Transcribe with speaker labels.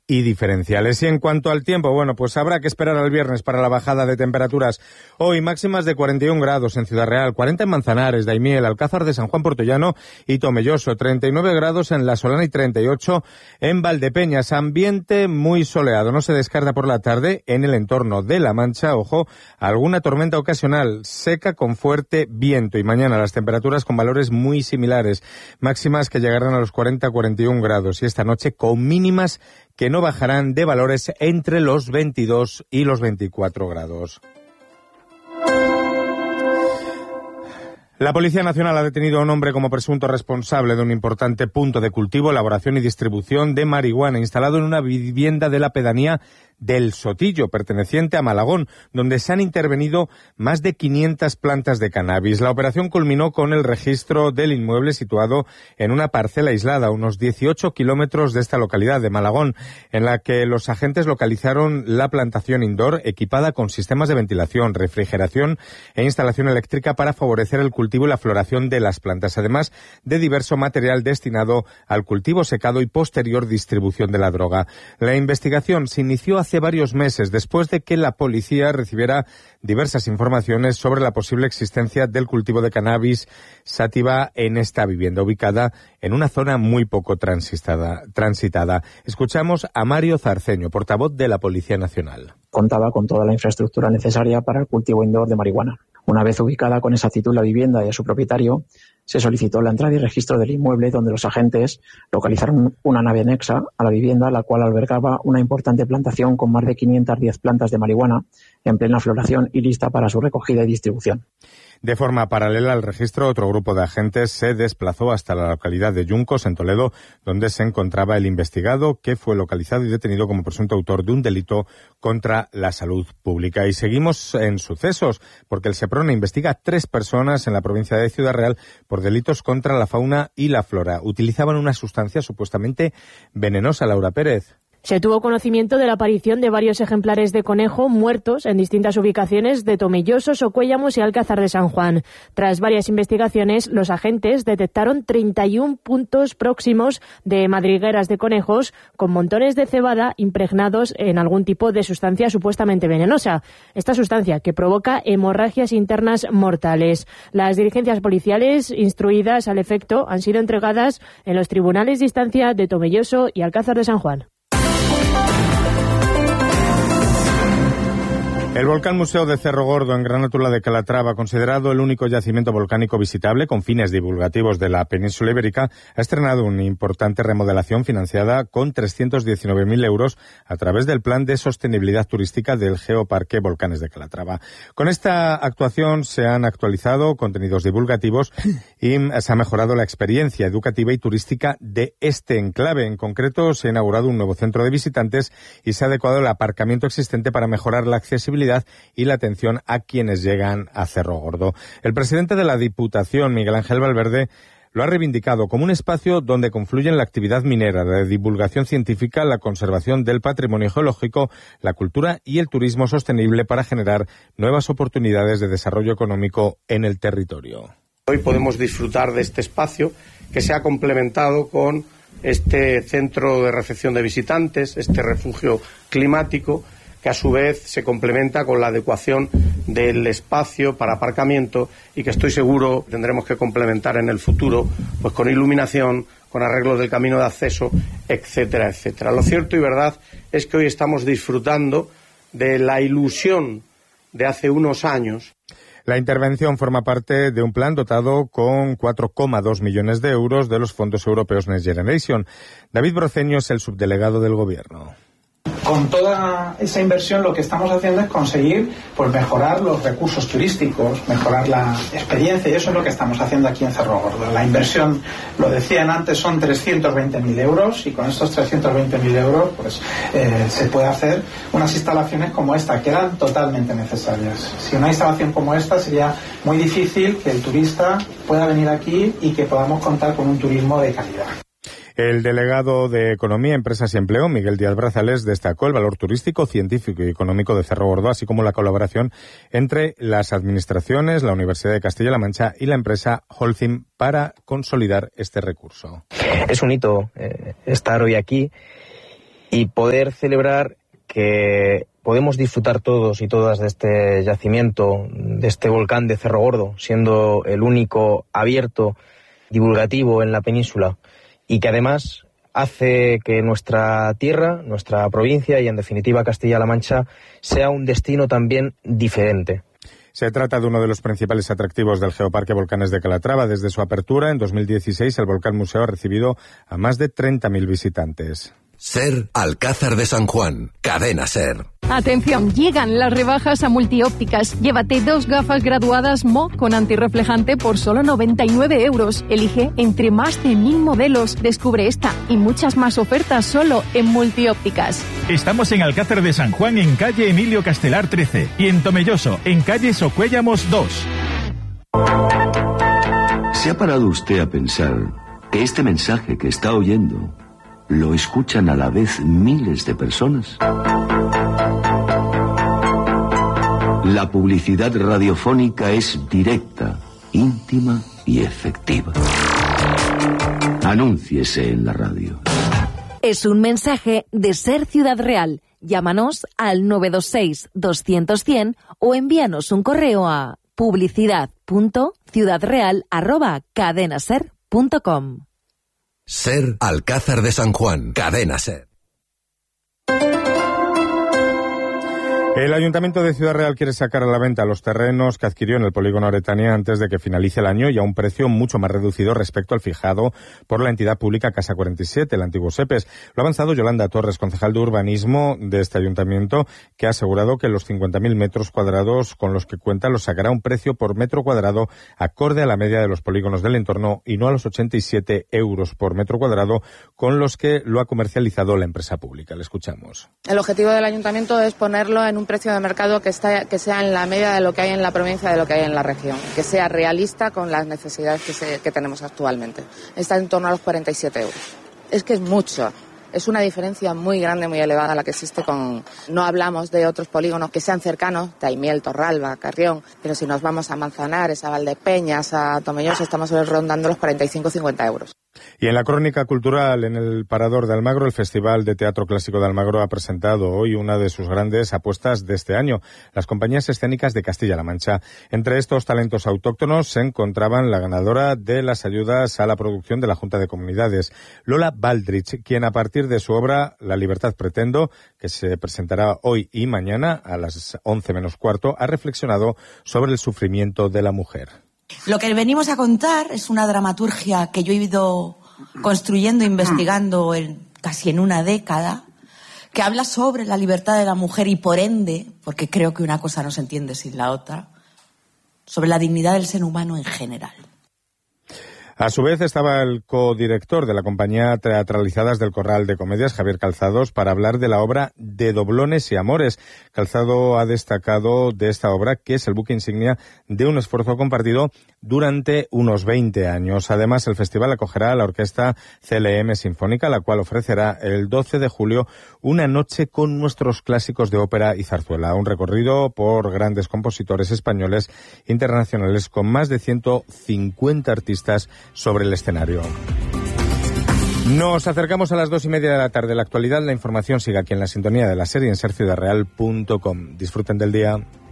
Speaker 1: y diferenciales. Y en cuanto al tiempo, bueno, pues habrá que esperar al viernes para la bajada de temperaturas. Hoy máximas de 41 grados en Ciudad Real, 40 en Manzanares, Daimiel, Alcázar de San Juan, Portollano y Tomelloso, 39 grados en La Solana y 38 en Valdepeñas. Ambiente muy soleado, no se descarta por la tarde en el entorno de La Mancha, ojo, alguna tormenta ocasional, seca con fuerte viento. Y mañana las temperaturas con valores muy similares, máximas que llegarán a los 40-41 grados y esta noche con mínimas que no bajarán de valores entre los 22 y los 24 grados. La Policía Nacional ha detenido a un hombre como presunto responsable de un importante punto de cultivo, elaboración y distribución de marihuana instalado en una vivienda de la pedanía del Sotillo, perteneciente a Malagón, donde se han intervenido más de 500 plantas de cannabis. La operación culminó con el registro del inmueble situado en una parcela aislada a unos 18 kilómetros de esta localidad de Malagón, en la que los agentes localizaron la plantación indoor equipada con sistemas de ventilación, refrigeración e instalación eléctrica para favorecer el cultivo y la floración de las plantas, además de diverso material destinado al cultivo secado y posterior distribución de la droga. La investigación se inició hace varios meses, después de que la policía recibiera diversas informaciones sobre la posible existencia del cultivo de cannabis sativa en esta vivienda, ubicada en una zona muy poco transitada. Escuchamos a Mario Zarceño, portavoz de la Policía Nacional.
Speaker 2: Contaba con toda la infraestructura necesaria para el cultivo indoor de marihuana. Una vez ubicada con exactitud la vivienda y a su propietario, se solicitó la entrada y registro del inmueble, donde los agentes localizaron una nave anexa a la vivienda, la cual albergaba una importante plantación con más de 510 plantas de marihuana en plena floración y lista para su recogida y distribución.
Speaker 1: De forma paralela al registro, otro grupo de agentes se desplazó hasta la localidad de Yuncos, en Toledo, donde se encontraba el investigado, que fue localizado y detenido como presunto autor de un delito contra la salud pública. Y seguimos en sucesos, porque el Seprona investiga a 3 personas en la provincia de Ciudad Real por delitos contra la fauna y la flora. Utilizaban una sustancia supuestamente venenosa. Laura Pérez.
Speaker 3: Se tuvo conocimiento de la aparición de varios ejemplares de conejo muertos en distintas ubicaciones de Tomelloso, Socuéllamos y Alcázar de San Juan. Tras varias investigaciones, los agentes detectaron 31 puntos próximos de madrigueras de conejos con montones de cebada impregnados en algún tipo de sustancia supuestamente venenosa. Esta sustancia que provoca hemorragias internas mortales. Las diligencias policiales instruidas al efecto han sido entregadas en los tribunales de instancia de Tomelloso y Alcázar de San Juan.
Speaker 1: El Volcán Museo de Cerro Gordo, en Granátula de Calatrava, considerado el único yacimiento volcánico visitable con fines divulgativos de la península ibérica, ha estrenado una importante remodelación financiada con 319.000 euros a través del Plan de Sostenibilidad Turística del Geoparque Volcanes de Calatrava. Con esta actuación se han actualizado contenidos divulgativos y se ha mejorado la experiencia educativa y turística de este enclave. En concreto, se ha inaugurado un nuevo centro de visitantes y se ha adecuado el aparcamiento existente para mejorar la accesibilidad y la atención a quienes llegan a Cerro Gordo. El presidente de la Diputación, Miguel Ángel Valverde, lo ha reivindicado como un espacio donde confluyen la actividad minera, la divulgación científica, la conservación del patrimonio geológico, la cultura y el turismo sostenible para generar nuevas oportunidades de desarrollo económico en el territorio.
Speaker 4: Hoy podemos disfrutar de este espacio que se ha complementado con este centro de recepción de visitantes, este refugio climático, que a su vez se complementa con la adecuación del espacio para aparcamiento y que estoy seguro tendremos que complementar en el futuro, pues con iluminación, con arreglos del camino de acceso, etcétera, etcétera. Lo cierto y verdad es que hoy estamos disfrutando de la ilusión de hace unos años.
Speaker 1: La intervención forma parte de un plan dotado con 4,2 millones de euros de los fondos europeos Next Generation. David Broceño es el subdelegado del Gobierno.
Speaker 5: Con toda esa inversión lo que estamos haciendo es conseguir mejorar los recursos turísticos, mejorar la experiencia, y eso es lo que estamos haciendo aquí en Cerro Gordo. La inversión, lo decían antes, son 320.000 euros y con estos 320.000 euros se puede hacer unas instalaciones como esta, que eran totalmente necesarias. Sin una instalación como esta sería muy difícil que el turista pueda venir aquí y que podamos contar con un turismo de calidad.
Speaker 1: El delegado de Economía, Empresas y Empleo, Miguel Díaz Brazales, destacó el valor turístico, científico y económico de Cerro Gordo, así como la colaboración entre las administraciones, la Universidad de Castilla-La Mancha y la empresa Holcim para consolidar este recurso.
Speaker 6: Es un hito estar hoy aquí y poder celebrar que podemos disfrutar todos y todas de este yacimiento, de este volcán de Cerro Gordo, siendo el único abierto, divulgativo en la península, y que además hace que nuestra tierra, nuestra provincia y en definitiva Castilla-La Mancha sea un destino también diferente.
Speaker 1: Se trata de uno de los principales atractivos del Geoparque Volcanes de Calatrava. Desde su apertura en 2016, el Volcán Museo ha recibido a más de 30.000 visitantes.
Speaker 7: SER Alcázar de San Juan, Cadena SER.
Speaker 8: Atención, llegan las rebajas a Multiópticas. Llévate 2 gafas graduadas Mo con antirreflejante por solo 99 euros. Elige entre más de 1000 modelos. Descubre esta y muchas más ofertas solo en Multiópticas.
Speaker 9: Estamos en Alcázar de San Juan, en calle Emilio Castelar 13, y en Tomelloso, en calle Socuéllamos 2.
Speaker 10: ¿Se ha parado usted a pensar que este mensaje que está oyendo lo escuchan a la vez miles de personas? La publicidad radiofónica es directa, íntima y efectiva. Anúnciese en la radio.
Speaker 11: Es un mensaje de SER Ciudad Real. Llámanos al 926 200 100 o envíanos un correo a publicidad.ciudadreal@cadenaser.com.
Speaker 7: SER Alcázar de San Juan, Cadena SER.
Speaker 1: El Ayuntamiento de Ciudad Real quiere sacar a la venta los terrenos que adquirió en el polígono Aretania antes de que finalice el año y a un precio mucho más reducido respecto al fijado por la entidad pública Casa 47, el antiguo SEPES. Lo ha avanzado Yolanda Torres, concejal de urbanismo de este ayuntamiento, que ha asegurado que los 50.000 metros cuadrados con los que cuenta los sacará a un precio por metro cuadrado acorde a la media de los polígonos del entorno y no a los 87 euros por metro cuadrado con los que lo ha comercializado la empresa pública. Le escuchamos.
Speaker 12: El objetivo del ayuntamiento es ponerlo en un precio de mercado que sea en la media de lo que hay en la provincia, de lo que hay en la región, que sea realista con las necesidades que tenemos actualmente. Está en torno a los 47 euros. Es que es mucho. Es una diferencia muy grande, muy elevada la que existe con... No hablamos de otros polígonos que sean cercanos, Daimiel, Torralba, Carrión, pero si nos vamos a Manzanares, a Valdepeñas, a Tomelloso, estamos rondando los 45-50 euros.
Speaker 1: Y en la crónica cultural, en el Parador de Almagro, el Festival de Teatro Clásico de Almagro ha presentado hoy una de sus grandes apuestas de este año, las compañías escénicas de Castilla-La Mancha. Entre estos talentos autóctonos se encontraban la ganadora de las ayudas a la producción de la Junta de Comunidades, Lola Baldrich, quien a partir de su obra La Libertad Pretendo, que se presentará hoy y mañana a las 11 menos cuarto, ha reflexionado sobre el sufrimiento de la mujer.
Speaker 13: Lo que venimos a contar es una dramaturgia que yo he ido construyendo, investigando casi en una década, que habla sobre la libertad de la mujer y por ende, porque creo que una cosa no se entiende sin la otra, sobre la dignidad del ser humano en general.
Speaker 1: A su vez estaba el codirector de la compañía Teatralizadas del Corral de Comedias, Javier Calzados, para hablar de la obra De Doblones y Amores. Calzado ha destacado de esta obra que es el buque insignia de un esfuerzo compartido durante unos 20 años. Además, el festival acogerá a la orquesta CLM Sinfónica, la cual ofrecerá el 12 de julio una noche con nuestros clásicos de ópera y zarzuela. Un recorrido por grandes compositores españoles internacionales con más de 150 artistas sobre el escenario. Nos acercamos a las 2:30 de la tarde. La actualidad, la información sigue aquí en la sintonía de la serie en serciudadreal.com. Disfruten del día.